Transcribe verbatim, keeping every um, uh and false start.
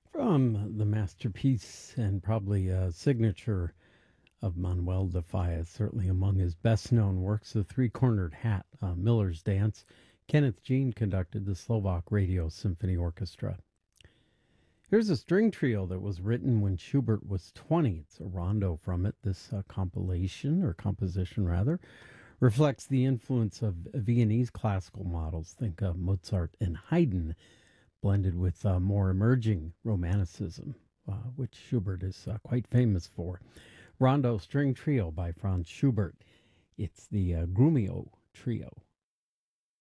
From the masterpiece and probably a signature of Manuel de Falla, certainly among his best known works, The Three Cornered Hat, uh, Miller's Dance, Kenneth Jean conducted the Slovak Radio Symphony Orchestra. Here's a string trio that was written when Schubert was twenty. It's a rondo from it. This uh, compilation, or composition rather, reflects the influence of Viennese classical models. Think uh, Mozart and Haydn, blended with uh, more emerging romanticism, uh, which Schubert is uh, quite famous for. Rondo String Trio by Franz Schubert. It's the uh, Grumio Trio.